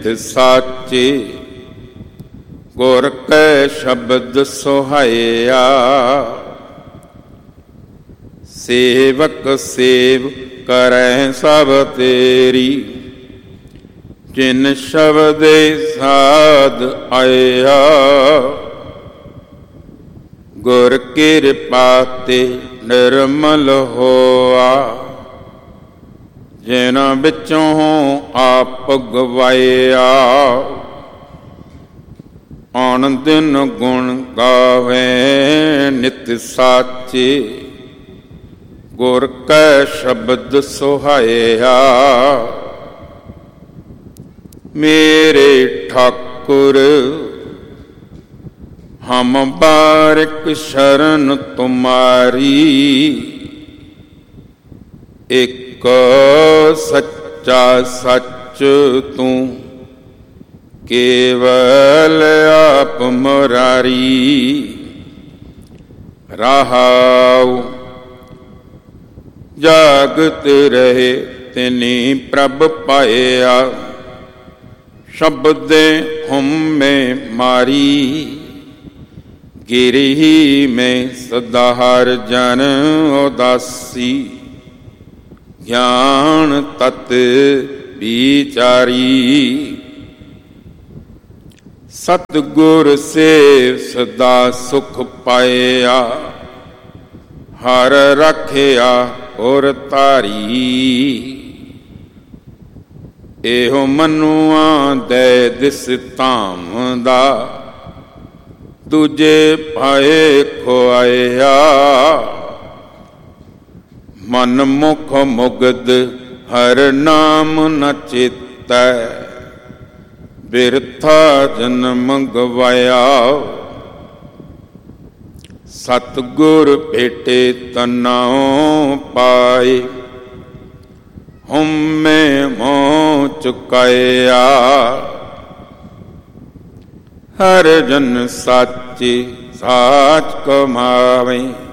ਸਾਚੇ ਗੁਰ ਕੈ ਸ਼ਬਦ ਸੁਹਾਇਆ। ਸੇਵਕ ਸੇਵ ਕਰੈ ਸਭ ਤੇਰੀ, ਜਿਨ ਸ਼ਬਦੇ ਸਾਧ ਆਇਆ। ਗੁਰ ਕਿਰਪਾ ਤੇ ਨਿਰਮਲ ਹੋਆ, ਜਿਨ੍ਹਾਂ ਵਿੱਚੋਂ ਆਪ ਗਵਾਇਆ। ਆਣ ਦਿਨ ਗੁਣ ਗਾਵੇ ਨਿਤ ਸਾਚੇ, ਗੁਰ ਕੈ ਸ਼ਬਦ ਸੁਹਾਇਆ। ਮੇਰੇ ਠਾਕੁਰ ਹਮ ਬਾਰਿਕ ਸ਼ਰਨ ਤੁਮਾਰੀ। ਇੱਕ ਸੱਚਾ ਸੱਚ ਤੂੰ, ਕੇਵਲ ਆਪ ਮੁਰਾਰੀ। ਰਹਾਉ ਜਾਗਤ ਰਹੇ ਤਿਨੀ ਪ੍ਰਭ ਪਾਇਆ। ਸ਼ਬਦੇ ਹਉਮੈ ਮਾਰੀ, ਗਿਰਹੀ ਮੈਂ ਸਦਾ ਹਰਿ ਜਨ ਉਦਾਸੀ। ਗਿਆਨ ਤਤ ਵਿਚਾਰੀ, ਸਤਿਗੁਰ ਸੇਵ ਸਦਾ ਸੁਖ ਪਾਇਆ। ਹਰਿ ਰਾਖਿਆ ਔਰ ਧਾਰੀ, ਇਹੋ ਮਨੁਆ ਦੇ ਦਿਸ ਧਾਮ ਦਾ। ਦੂਜੇ ਪਾਏ ਖੁਆਇਆ, ਮਨ ਮੁਖ ਮੁਗਧ ਹਰਿ ਨਾਮ ਨ ਚੇਤੈ। ਬਿਰਥਾ ਜਨਮ ਗਵਾਇਆ, ਸਤਿਗੁਰ ਭੇਟੇ ਤਨਾਉ ਪਾਏ। ਹਉਮੈ ਮੋਹ ਚੁਕਾਇਆ, ਹਰਿ ਜਨ ਸਾਚੇ ਸਾਚ ਕਮਾਵੇ।